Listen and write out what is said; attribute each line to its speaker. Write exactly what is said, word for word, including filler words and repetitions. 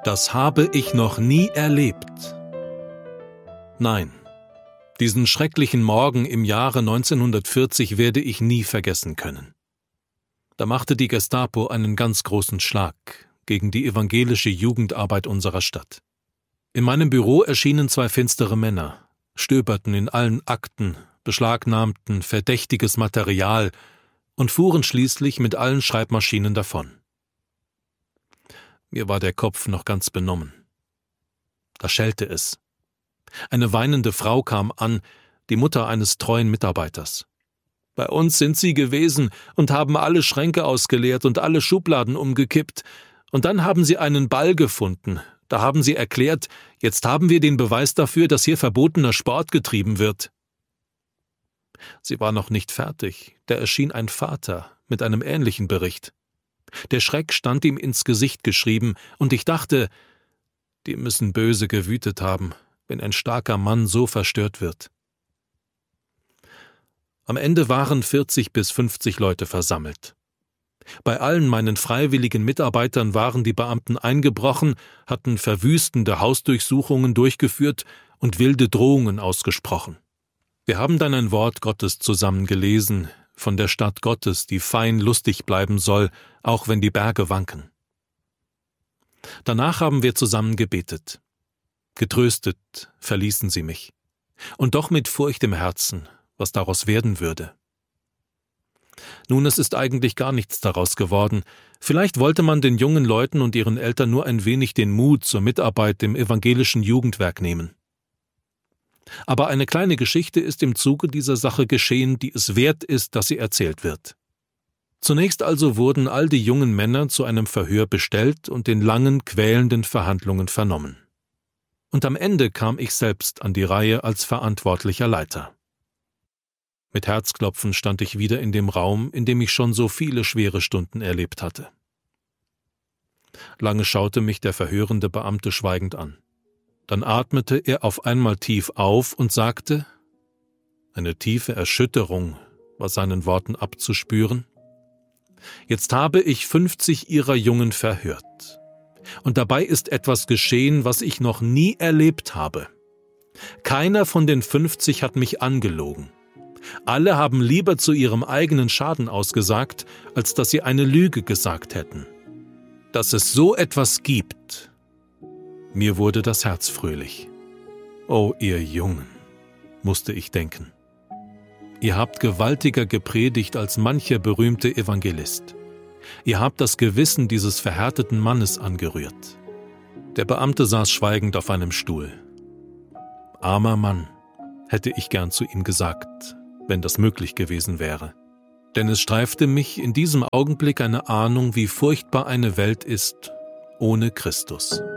Speaker 1: Das habe ich noch nie erlebt. Nein, diesen schrecklichen Morgen im Jahre neunzehnhundertvierzig werde ich nie vergessen können. Da machte die Gestapo einen ganz großen Schlag gegen die evangelische Jugendarbeit unserer Stadt. In meinem Büro erschienen zwei finstere Männer, stöberten in allen Akten, beschlagnahmten verdächtiges Material und fuhren schließlich mit allen Schreibmaschinen davon. Mir war der Kopf noch ganz benommen. Da schellte es. Eine weinende Frau kam an, die Mutter eines treuen Mitarbeiters. »Bei uns sind sie gewesen und haben alle Schränke ausgeleert und alle Schubladen umgekippt. Und dann haben sie einen Ball gefunden. Da haben sie erklärt, jetzt haben wir den Beweis dafür, dass hier verbotener Sport getrieben wird.« Sie war noch nicht fertig, da erschien ein Vater mit einem ähnlichen Bericht. Der Schreck stand ihm ins Gesicht geschrieben, und ich dachte, die müssen böse gewütet haben, wenn ein starker Mann so verstört wird. Am Ende waren vierzig bis fünfzig Leute versammelt. Bei allen meinen freiwilligen Mitarbeitern waren die Beamten eingebrochen, hatten verwüstende Hausdurchsuchungen durchgeführt und wilde Drohungen ausgesprochen. Wir haben dann ein Wort Gottes zusammen gelesen, von der Stadt Gottes, die fein lustig bleiben soll, auch wenn die Berge wanken. Danach haben wir zusammen gebetet. Getröstet verließen sie mich. Und doch mit Furcht im Herzen, was daraus werden würde. Nun, es ist eigentlich gar nichts daraus geworden. Vielleicht wollte man den jungen Leuten und ihren Eltern nur ein wenig den Mut zur Mitarbeit im evangelischen Jugendwerk nehmen. Aber eine kleine Geschichte ist im Zuge dieser Sache geschehen, die es wert ist, dass sie erzählt wird. Zunächst also wurden all die jungen Männer zu einem Verhör bestellt und in langen, quälenden Verhandlungen vernommen. Und am Ende kam ich selbst an die Reihe als verantwortlicher Leiter. Mit Herzklopfen stand ich wieder in dem Raum, in dem ich schon so viele schwere Stunden erlebt hatte. Lange schaute mich der verhörende Beamte schweigend an. Dann atmete er auf einmal tief auf und sagte, eine tiefe Erschütterung war seinen Worten abzuspüren: »Jetzt habe ich fünfzig Ihrer Jungen verhört. Und dabei ist etwas geschehen, was ich noch nie erlebt habe. Keiner von den fünfzig hat mich angelogen. Alle haben lieber zu ihrem eigenen Schaden ausgesagt, als dass sie eine Lüge gesagt hätten. Dass es so etwas gibt.« Mir wurde das Herz fröhlich. »Oh, ihr Jungen«, musste ich denken. »Ihr habt gewaltiger gepredigt als mancher berühmte Evangelist. Ihr habt das Gewissen dieses verhärteten Mannes angerührt.« Der Beamte saß schweigend auf einem Stuhl. »Armer Mann«, hätte ich gern zu ihm gesagt, wenn das möglich gewesen wäre. Denn es streifte mich in diesem Augenblick eine Ahnung, wie furchtbar eine Welt ist ohne Christus.